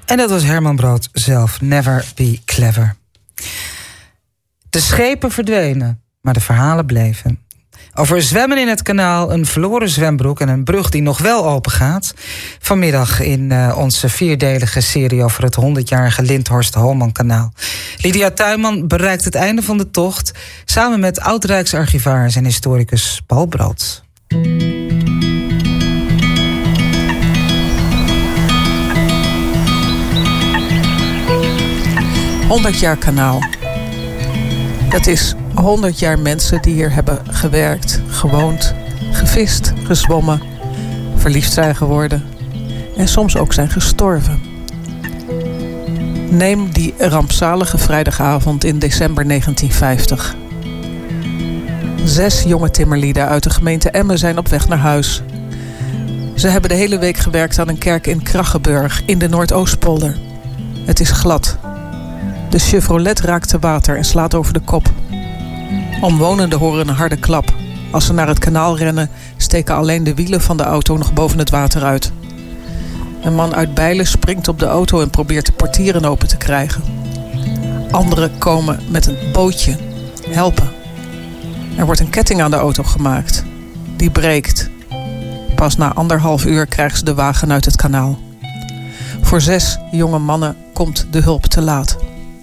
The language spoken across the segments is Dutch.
En dat was Herman Brood zelf, Never Be Clever. De schepen verdwenen, maar de verhalen bleven. Over zwemmen in het kanaal, een verloren zwembroek en een brug die nog wel open gaat. Vanmiddag in onze 4-delige serie over het 100-jarige Lindhorst-Homan-kanaal. Lydia Tuinman bereikt het einde van de tocht samen met oud-Rijksarchivaris en historicus Paul Brood. 100 jaar kanaal. Dat is 100 jaar mensen die hier hebben gewerkt, gewoond, gevist, gezwommen, verliefd zijn geworden en soms ook zijn gestorven. Neem die rampzalige vrijdagavond in december 1950. 6 jonge timmerlieden uit de gemeente Emmen zijn op weg naar huis. Ze hebben de hele week gewerkt aan een kerk in Kraggenburg in de Noordoostpolder. Het is glad. De Chevrolet raakt te water en slaat over de kop. Omwonenden horen een harde klap. Als ze naar het kanaal rennen, steken alleen de wielen van de auto nog boven het water uit. Een man uit Bijlen springt op de auto en probeert de portieren open te krijgen. Anderen komen met een bootje, helpen. Er wordt een ketting aan de auto gemaakt. Die breekt. Pas na 1,5 uur krijgen ze de wagen uit het kanaal. Voor 6 jonge mannen komt de hulp te laat.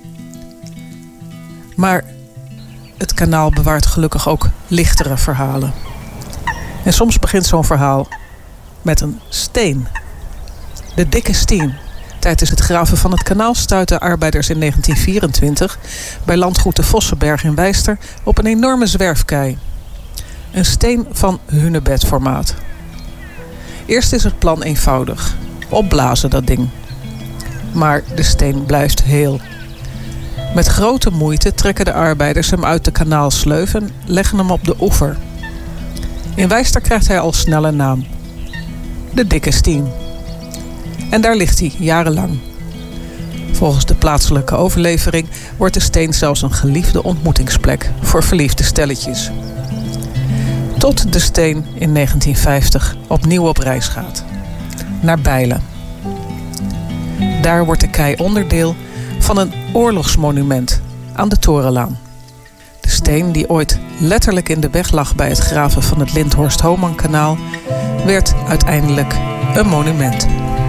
Maar het kanaal bewaart gelukkig ook lichtere verhalen. En soms begint zo'n verhaal met een steen. De dikke steen. Tijdens het graven van het kanaal stuiten arbeiders in 1924... bij landgoed de Vossenberg in Wijster op een enorme zwerfkei. Een steen van hunebedformaat. Eerst is het plan eenvoudig. Opblazen dat ding. Maar de steen blijft heel. Met grote moeite trekken de arbeiders hem uit de kanaalsleuf en leggen hem op de oever. In Wijster krijgt hij al snel een naam. De dikke steen. En daar ligt hij jarenlang. Volgens de plaatselijke overlevering wordt de steen zelfs een geliefde ontmoetingsplek voor verliefde stelletjes. Tot de steen in 1950 opnieuw op reis gaat. Naar Bijlen. Daar wordt de kei onderdeel van een oorlogsmonument aan de Torenlaan. De steen die ooit letterlijk in de weg lag bij het graven van het Lindhorst-Homan-kanaal werd uiteindelijk een monument.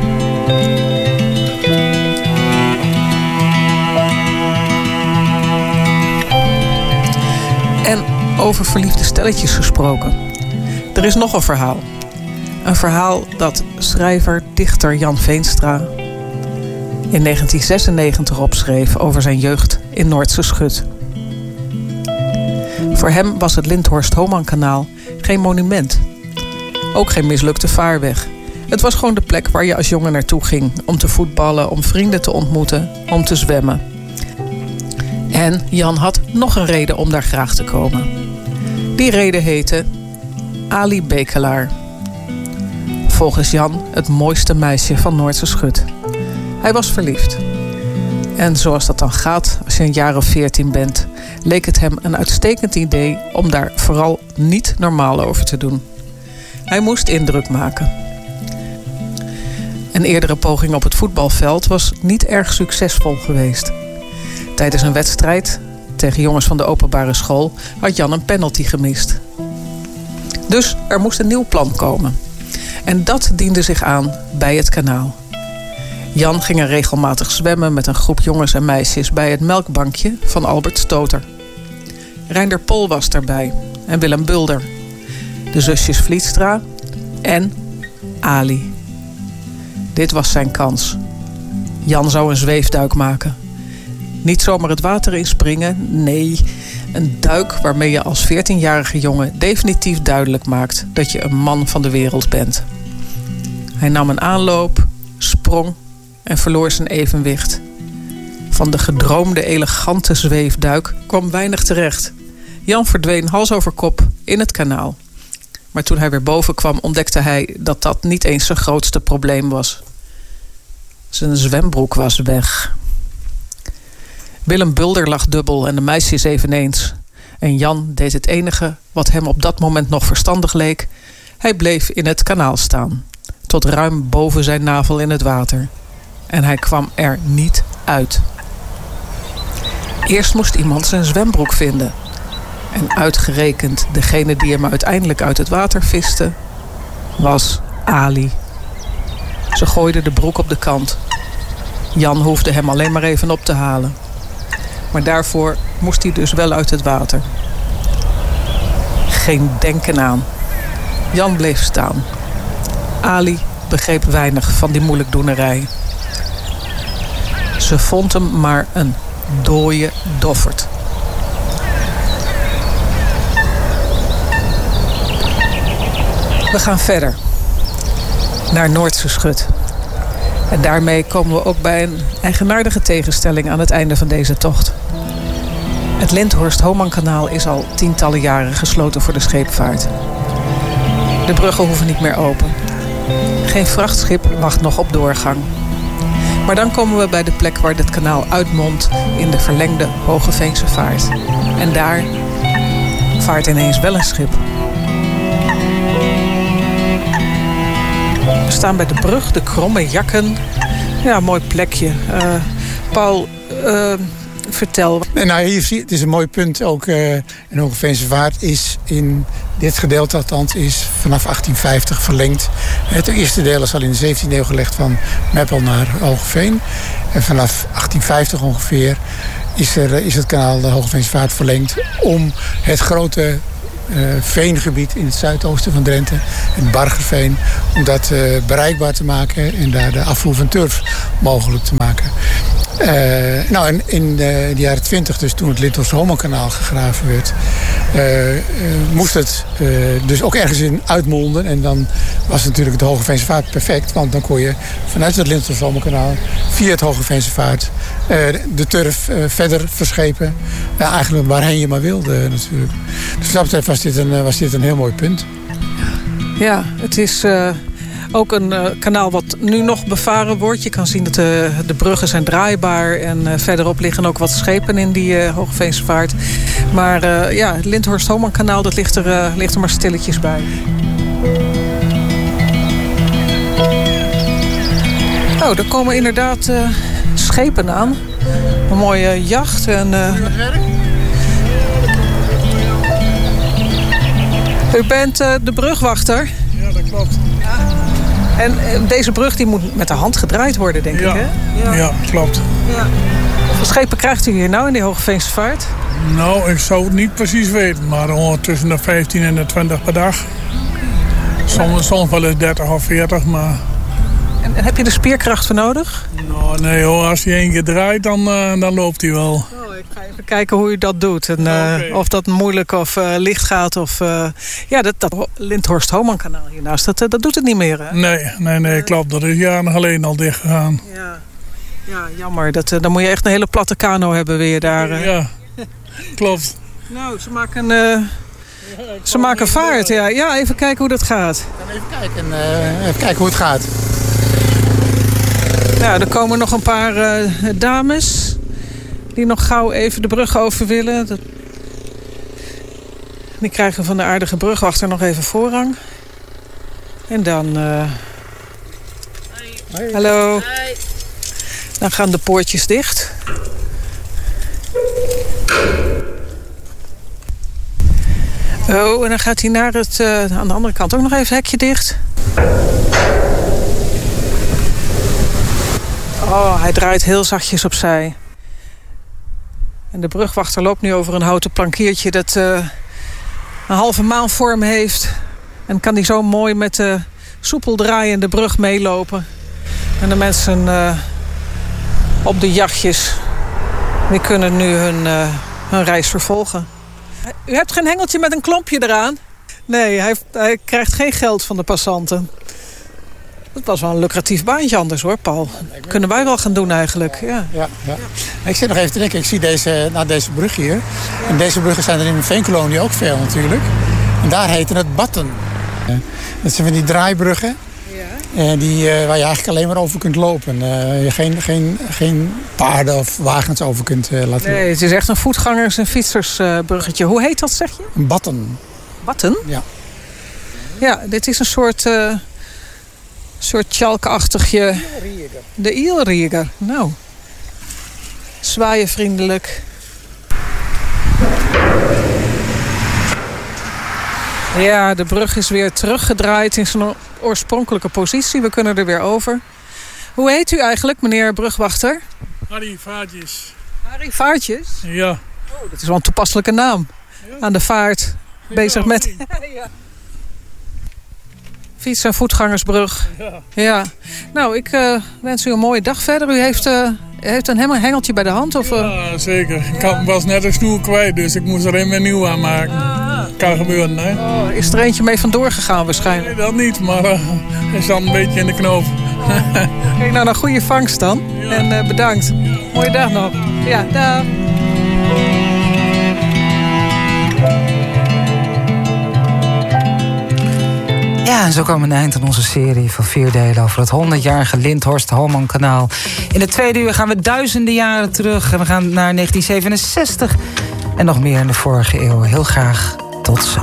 En over verliefde stelletjes gesproken. Er is nog een verhaal. Een verhaal dat schrijver-dichter Jan Veenstra in 1996 opschreef over zijn jeugd in Noordse Schut. Voor hem was het Lindhorst-Homan-kanaal geen monument. Ook geen mislukte vaarweg. Het was gewoon de plek waar je als jongen naartoe ging om te voetballen, om vrienden te ontmoeten, om te zwemmen. En Jan had nog een reden om daar graag te komen. Die reden heette Ali Bekelaar. Volgens Jan het mooiste meisje van Noordse Schut. Hij was verliefd. En zoals dat dan gaat als je een jaar of 14 bent, leek het hem een uitstekend idee om daar vooral niet normaal over te doen. Hij moest indruk maken. Een eerdere poging op het voetbalveld was niet erg succesvol geweest. Tijdens een wedstrijd tegen jongens van de openbare school had Jan een penalty gemist. Dus er moest een nieuw plan komen. En dat diende zich aan bij het kanaal. Jan ging er regelmatig zwemmen met een groep jongens en meisjes bij het melkbankje van Albert Stoter. Reinder Pol was daarbij en Willem Bulder. De zusjes Vlietstra en Ali. Dit was zijn kans. Jan zou een zweefduik maken. Niet zomaar het water inspringen, nee, een duik waarmee je als 14-jarige jongen definitief duidelijk maakt dat je een man van de wereld bent. Hij nam een aanloop, sprong en verloor zijn evenwicht. Van de gedroomde elegante zweefduik kwam weinig terecht. Jan verdween hals over kop in het kanaal. Maar toen hij weer boven kwam ontdekte hij dat dat niet eens zijn grootste probleem was. Zijn zwembroek was weg. Willem Bulder lag dubbel en de meisjes eveneens. En Jan deed het enige wat hem op dat moment nog verstandig leek. Hij bleef in het kanaal staan, tot ruim boven zijn navel in het water. En hij kwam er niet uit. Eerst moest iemand zijn zwembroek vinden. En uitgerekend degene die hem uiteindelijk uit het water viste, was Ali. Ze gooide de broek op de kant. Jan hoefde hem alleen maar even op te halen. Maar daarvoor moest hij dus wel uit het water. Geen denken aan. Jan bleef staan. Ali begreep weinig van die moeilijkdoenerij. Ze vond hem maar een dooie doffert. We gaan verder. Naar Noordse Schut. En daarmee komen we ook bij een eigenaardige tegenstelling aan het einde van deze tocht. Het Lindhorst-Homankanaal is al tientallen jaren gesloten voor de scheepvaart. De bruggen hoeven niet meer open. Geen vrachtschip wacht nog op doorgang. Maar dan komen we bij de plek waar dit kanaal uitmondt in de verlengde Hoogeveense vaart. En daar vaart ineens wel een schip. We staan bij de brug, de Kromme Jakken. Ja, mooi plekje. Paul, vertel. Nou, hier zie je, het is een mooi punt. Ook in Hoogeveense vaart is in dit gedeelte althans is vanaf 1850 verlengd. Het eerste deel is al in de 17e eeuw gelegd van Meppel naar Hoogeveen. En vanaf 1850 ongeveer is het kanaal de Hoogeveense vaart verlengd om het grote veengebied in het zuidoosten van Drenthe, het Bargerveen, om dat bereikbaar te maken en daar de afvoer van turf mogelijk te maken. Nou, en in de jaren 20, dus toen het Lindhorst-Homankanaal gegraven werd, moest het dus ook ergens in uitmonden. En dan was natuurlijk de Hoogeveense vaart perfect, want dan kon je vanuit het Lindhorst-Homankanaal via het Hoogeveense vaart de turf verder verschepen. Eigenlijk waarheen je maar wilde natuurlijk. Dus wat dat betreft was dit een heel mooi punt. Ja, het is ook een kanaal wat nu nog bevaren wordt. Je kan zien dat de bruggen zijn draaibaar. En verderop liggen ook wat schepen in die Hoogeveense vaart. Maar het Lindhorst-Homankanaal, dat ligt er maar stilletjes bij. Oh, er komen inderdaad schepen aan. Een mooie jacht. U bent de brugwachter? Ja, dat klopt. En deze brug die moet met de hand gedraaid worden, denk ik, hè? Ja, klopt. Ja. Hoeveel schepen krijgt u hier nou in die Hoogeveense vaart? Nou, ik zou het niet precies weten, maar tussen de 15 en de 20 per dag. Soms wel eens 30 of 40, maar... En heb je de spierkracht voor nodig? Nou, nee hoor, als hij één keer draait, dan loopt hij wel. Oh, ik ga even kijken hoe u dat doet. En Okay. Of dat moeilijk of licht gaat. Of, dat Lindhorst-Homankanaal hiernaast, dat doet het niet meer, hè? Nee, klopt. Dat is jaren geleden al dicht gegaan. Ja, jammer. Dan moet je echt een hele platte kano hebben weer daar. Ja, klopt. Nou, ze maken vaart. Ja, even kijken hoe dat gaat. Even kijken hoe het gaat. Ja, er komen nog een paar dames die nog gauw even de brug over willen. Die krijgen van de aardige brugwachter nog even voorrang. En dan... Hoi. Hallo. Hoi. Dan gaan de poortjes dicht. Oh, en dan gaat hij naar het... aan de andere kant ook nog even het hekje dicht. Oh, hij draait heel zachtjes opzij. En de brugwachter loopt nu over een houten plankiertje dat een halve maanvorm heeft. En kan die zo mooi met de soepel draaiende brug meelopen. En de mensen op de jachtjes, die kunnen nu hun reis vervolgen. U hebt geen hengeltje met een klompje eraan? Nee, hij krijgt geen geld van de passanten. Dat was wel een lucratief baantje anders hoor, Paul. Kunnen wij wel gaan doen eigenlijk. Ja. Ik zit nog even te denken, ik zie deze brug hier. En deze bruggen zijn er in de Veenkolonie ook veel natuurlijk. En daar heette het batten. Dat zijn van die draaibruggen. Ja. Waar je eigenlijk alleen maar over kunt lopen. Je geen paarden of wagens over kunt laten lopen. Nee, het is echt een voetgangers- en fietsersbruggetje. Hoe heet dat, zeg je? Een batten. Batten? Ja. Ja, dit is een soort soort tjalkachtigje. De Ielrieger. Nou. Zwaaien vriendelijk. Ja, de brug is weer teruggedraaid in zijn oorspronkelijke positie. We kunnen er weer over. Hoe heet u eigenlijk, meneer brugwachter? Harry Vaartjes. Harry Vaartjes? Ja. Oh, dat is wel een toepasselijke naam. Ja. Aan de vaart. Bezig met... Ja. Fiets- en voetgangersbrug. Ja. Nou, ik wens u een mooie dag verder. U heeft een hengeltje bij de hand? Of, Ja, zeker. Ik was net een snoer kwijt, dus ik moest er een weer nieuw aan maken. Kan gebeuren, hè? Oh, is er eentje mee vandoor gegaan waarschijnlijk? Nee, dat niet, maar hij is dan een beetje in de knoop. Kijk, nou, een goede vangst dan. Ja. En bedankt. Ja. Mooie dag nog. Ja, dag. Ja, en zo kwam een eind aan onze serie van 4 delen over het 100-jarige Lindhorst-Holman-kanaal. In het tweede uur gaan we duizenden jaren terug en we gaan naar 1967 en nog meer in de vorige eeuw. Heel graag tot zo.